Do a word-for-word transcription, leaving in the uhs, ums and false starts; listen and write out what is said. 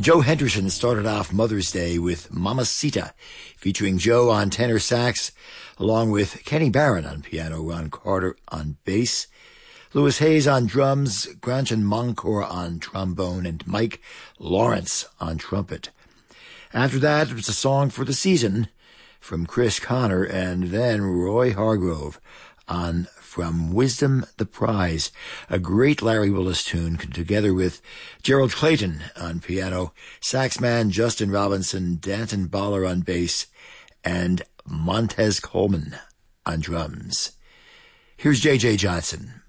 Joe Henderson started off Mother's Day with Mamacita, featuring Joe on tenor sax, along with Kenny Barron on piano, Ron Carter on bass, Louis Hayes on drums, Granchen Moncor on trombone, and Mike Lawrence on trumpet. After that, it was a song for the season from Chris Connor, and then Roy Hargrove on From Wisdom the Prize, a great Larry Willis tune, together with Gerald Clayton on piano, saxman Justin Robinson, Danton Baller on bass, and Montez Coleman on drums. Here's J J Johnson.